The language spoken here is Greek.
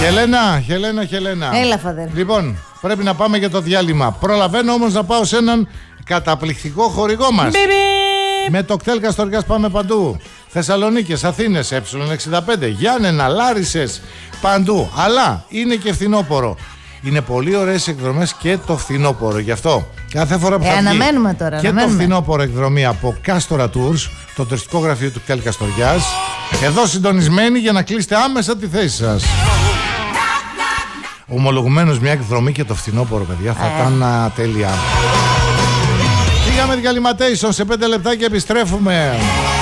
Χελένα. Έλα, φαδέρ. Λοιπόν, πρέπει να πάμε για το διάλειμμα. Προλαβαίνω όμως να πάω σε έναν καταπληκτικό χορηγό μας. Με το κτέλ Καστοριάς πάμε παντού. Θεσσαλονίκης, Αθήνες, Ε65, Γιάννενα, Λάρισες, παντού. Αλλά είναι και φθινόπωρο. Είναι πολύ ωραίες εκδρομές και το φθινόπωρο. Γι' αυτό κάθε φορά που θα αναμένουμε τώρα, και το φθινόπωρο εκδρομή από Κάστορα Tours, το τουριστικό γραφείο του κτέλ Καστοριάς, εδώ συντονισμένοι για να κλείσετε άμεσα τη θέση σας. Ομολογουμένως μια εκδρομή και το φθινόπωρο, παιδιά, θα ήταν τέλεια. Πήγαμε διαλυματέισον, σε 5 λεπτά και επιστρέφουμε.